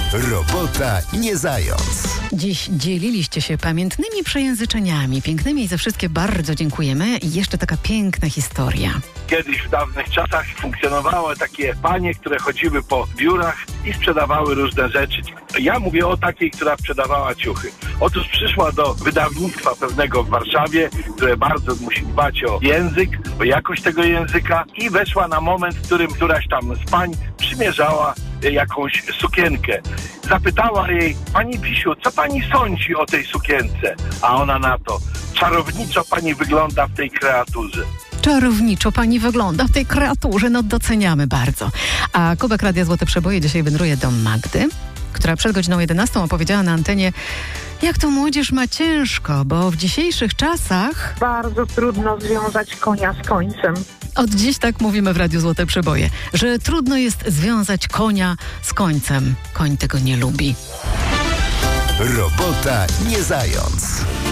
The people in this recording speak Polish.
Robota nie zając. Dziś dzieliliście się pamiętnymi przejęzyczeniami, pięknymi i za wszystkie bardzo dziękujemy. I jeszcze taka piękna historia. Kiedyś w dawnych czasach funkcjonowały takie panie, które chodziły po biurach i sprzedawały różne rzeczy. Ja mówię o takiej, która sprzedawała ciuchy. Otóż przyszła do wydawnictwa pewnego w Warszawie, które bardzo musi dbać o język, o jakość tego języka i weszła na moment, w którym któraś tam z pań przymierzała jakąś sukienkę. Zapytała jej: pani Pisiu, co pani sądzi o tej sukience? A ona na to: czarowniczo pani wygląda w tej kreaturze. Czarowniczo pani wygląda w tej kreaturze, no doceniamy bardzo. A Kubek Radia Złote Przeboje dzisiaj wędruje do Magdy, która przed godziną 11 opowiedziała na antenie, jak to młodzież ma ciężko, bo w dzisiejszych czasach... Bardzo trudno związać konia z końcem. Od dziś tak mówimy w Radiu Złote Przeboje, że trudno jest związać konia z końcem. Koń tego nie lubi. Robota nie zając.